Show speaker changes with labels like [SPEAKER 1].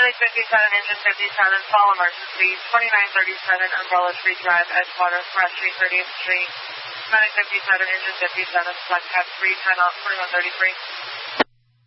[SPEAKER 1] Medic 57, Engine 57, follow emergency, 2937 Umbrella Tree Drive, Edgewater, Fresh Street, 30th Street. Medic 57, Engine 57, select Cat 3, 10 off, 4133.